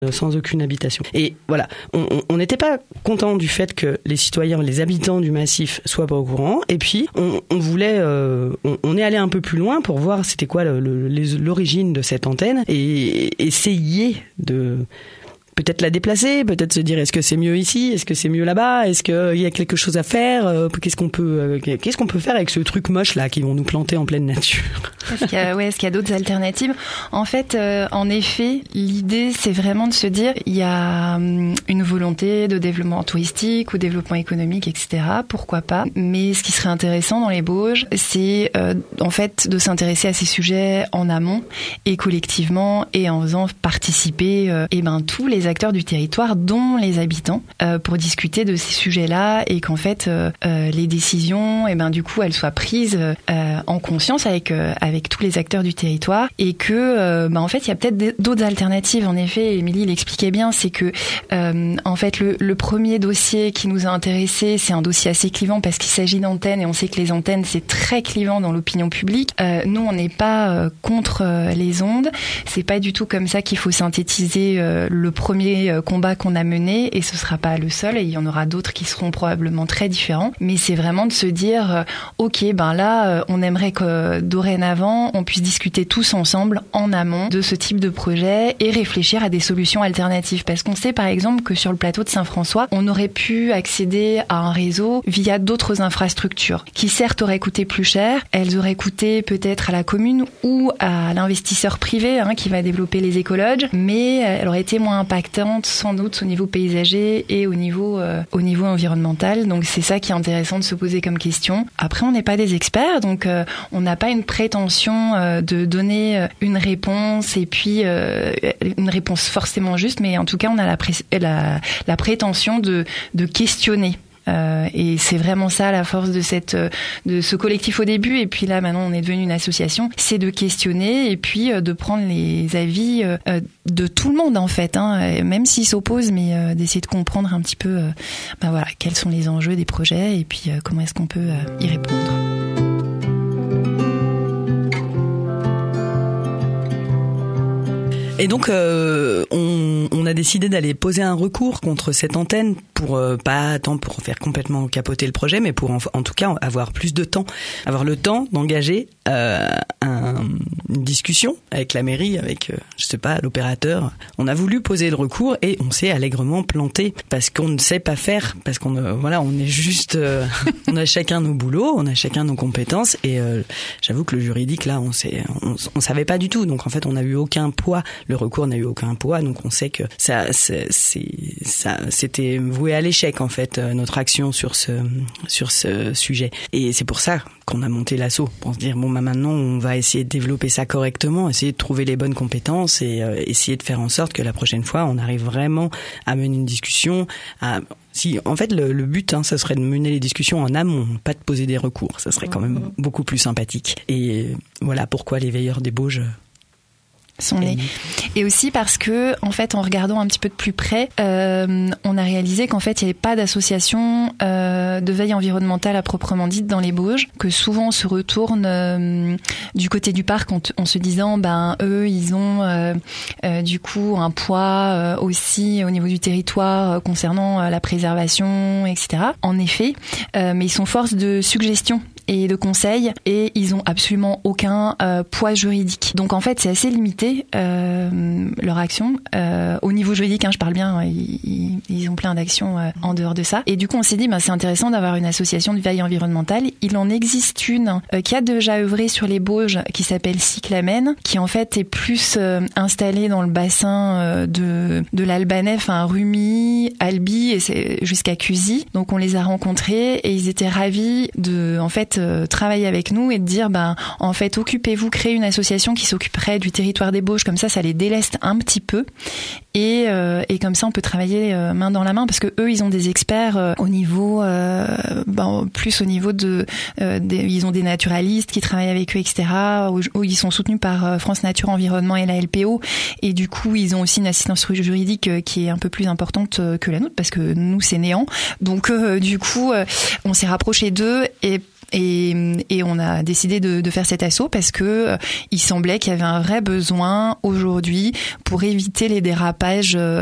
sans aucune habitation. Et voilà, on n'était pas content du fait que les citoyens, les habitants du massif soient pas au courant. Et puis on voulait, on est allé un peu plus loin pour voir c'était quoi l'origine de cette antenne et essayer de peut-être la déplacer, peut-être se dire est-ce que c'est mieux ici, est-ce que c'est mieux là-bas, est-ce qu'il y a quelque chose à faire, qu'est-ce qu'on peut faire avec ce truc moche là qui vont nous planter en pleine nature. Est-ce qu'il y a d'autres alternatives ? En fait, en effet, l'idée c'est vraiment de se dire il y a une volonté de développement touristique ou développement économique, etc. Pourquoi pas ? Mais ce qui serait intéressant dans les Bauges, c'est en fait de s'intéresser à ces sujets en amont et collectivement et en faisant participer tous les acteurs du territoire, dont les habitants, pour discuter de ces sujets-là et qu'en fait les décisions, du coup, elles soient prises en conscience avec tous les acteurs du territoire et que, en fait, il y a peut-être d'autres alternatives. En effet, Émilie l'expliquait bien, c'est que en fait le premier dossier qui nous a intéressés, c'est un dossier assez clivant parce qu'il s'agit d'antennes et on sait que les antennes c'est très clivant dans l'opinion publique. Nous, on n'est pas contre les ondes. C'est pas du tout comme ça qu'il faut synthétiser le premier combat qu'on a mené et ce sera pas le seul et il y en aura d'autres qui seront probablement très différents, mais c'est vraiment de se dire ok, là on aimerait que dorénavant on puisse discuter tous ensemble en amont de ce type de projet et réfléchir à des solutions alternatives, parce qu'on sait par exemple que sur le plateau de Saint-François on aurait pu accéder à un réseau via d'autres infrastructures qui certes auraient coûté plus cher, elles auraient coûté peut-être à la commune ou à l'investisseur privé qui va développer les écologes, mais elles auraient été moins impactantes sans doute au niveau paysager et au niveau environnemental. Donc c'est ça qui est intéressant de se poser comme question. Après, on n'est pas des experts, donc on n'a pas une prétention de donner une réponse et puis une réponse forcément juste, mais en tout cas on a la prétention de questionner. Et c'est vraiment ça la force de ce collectif au début, et puis là maintenant on est devenu une association, c'est de questionner et puis de prendre les avis de tout le monde en fait, même s'ils s'opposent, mais d'essayer de comprendre un petit peu quels sont les enjeux des projets et puis comment est-ce qu'on peut y répondre. Et donc, on a décidé d'aller poser un recours contre cette antenne pour pas tant pour faire complètement capoter le projet, mais pour en tout cas avoir plus de temps, avoir le temps d'engager une discussion avec la mairie, avec l'opérateur. On a voulu poser le recours et on s'est allègrement planté parce qu'on ne sait pas faire, parce qu'on on est juste, on a chacun nos boulots, on a chacun nos compétences et j'avoue que le juridique là, on savait pas du tout. Donc en fait, on n'a eu aucun poids. Le recours n'a eu aucun poids, donc on sait que ça c'était voué à l'échec en fait, notre action sur ce sujet. Et c'est pour ça qu'on a monté l'asso, pour se dire maintenant on va essayer de développer ça correctement, essayer de trouver les bonnes compétences et essayer de faire en sorte que la prochaine fois on arrive vraiment à mener une discussion. En fait le but ça serait de mener les discussions en amont, pas de poser des recours, ça serait quand même beaucoup plus sympathique. Et voilà pourquoi les veilleurs des Bauges sont nés. Et aussi parce que, en fait, en regardant un petit peu de plus près, on a réalisé qu'en fait, il n'y avait pas d'association de veille environnementale à proprement dite dans les Bauges, que souvent on se retourne du côté du parc en se disant, eux, ils ont du coup un poids aussi au niveau du territoire concernant la préservation, etc. En effet, mais ils sont force de suggestion et de conseils et ils ont absolument aucun poids juridique. Donc en fait c'est assez limité leur action au niveau juridique, je parle bien, ils ont plein d'actions en dehors de ça. Et du coup on s'est dit c'est intéressant d'avoir une association de veille environnementale. Il en existe une qui a déjà œuvré sur les Bauges qui s'appelle Cyclamen, qui en fait est plus installée dans le bassin de l'Albanais, Rumi, Albi et c'est jusqu'à Cusy. Donc on les a rencontrés et ils étaient ravis de en fait travailler avec nous et de dire en fait occupez-vous, créez une association qui s'occuperait du territoire des Bauges, comme ça les déleste un petit peu et comme ça on peut travailler main dans la main parce que eux ils ont des experts au niveau plus au niveau ils ont des naturalistes qui travaillent avec eux, etc. où ils sont soutenus par France Nature Environnement et la LPO et du coup ils ont aussi une assistance juridique qui est un peu plus importante que la nôtre parce que nous c'est néant, donc du coup on s'est rapproché d'eux et Et on a décidé de faire cet assaut parce que il semblait qu'il y avait un vrai besoin aujourd'hui pour éviter les dérapages